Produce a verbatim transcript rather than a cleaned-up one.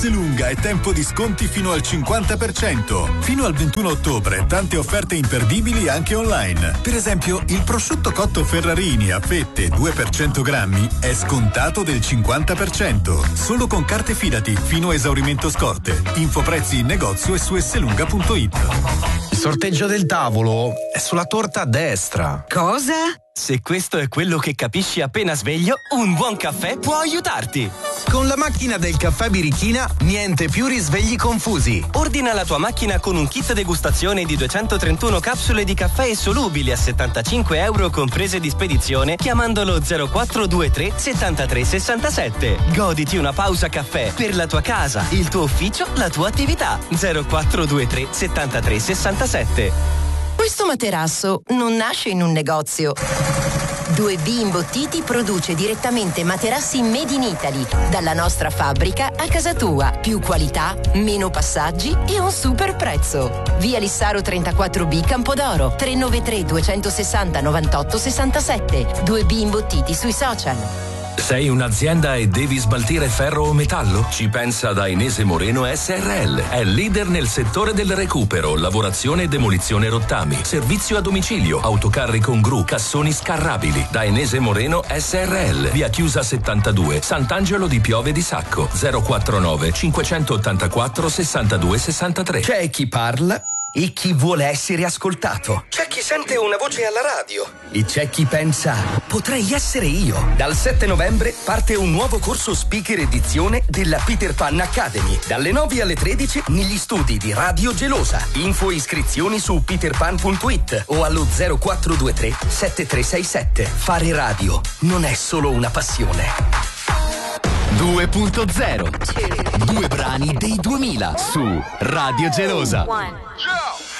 Lunga è tempo di sconti fino al cinquanta per cento. Fino al ventuno ottobre tante offerte imperdibili anche online. Per esempio, il prosciutto cotto Ferrarini a fette due per cento grammi è scontato del cinquanta per cento. Solo con carte Fidati fino a esaurimento scorte. Info prezzi in negozio e su esselunga punto it. Il sorteggio del tavolo è sulla torta a destra. Cosa? Se questo è quello che capisci appena sveglio, un buon caffè può aiutarti. Con la macchina del caffè Birichina, niente più risvegli confusi. Ordina la tua macchina con un kit degustazione di duecentotrentuno capsule di caffè solubili a settantacinque euro comprese di spedizione chiamandolo zero quattro due tre settantatré sessantasette. Goditi una pausa caffè per la tua casa, il tuo ufficio, la tua attività. zero quattro due tre settantatré sessantasette. Questo materasso non nasce in un negozio. due B Imbottiti produce direttamente materassi made in Italy, dalla nostra fabbrica a casa tua. Più qualità, meno passaggi e un super prezzo. Via Lissaro trentaquattro B Campodoro, tre nove tre due sei zero novantotto sessantasette. due B Imbottiti sui social. Sei un'azienda e devi smaltire ferro o metallo? Ci pensa Dainese Moreno S R L. È leader nel settore del recupero, lavorazione e demolizione rottami, servizio a domicilio, autocarri con gru, cassoni scarrabili. Dainese Moreno S R L. Via Chiusa settantadue, Sant'Angelo di Piove di Sacco. zero quattro nove cinquecentottantaquattro sessantadue sessantatré. C'è chi parla e chi vuole essere ascoltato. C'è chi sente una voce alla radio e c'è chi pensa potrei essere io. Dal sette novembre parte un nuovo corso speaker edizione della Peter Pan Academy, dalle nove alle tredici negli studi di Radio Gelosa. Info e iscrizioni su peterpan punto it o allo zero quattro due tre sette tre sei sette. Fare radio non è solo una passione. due punto zero. Due brani dei duemila su Radio Gelosa. One.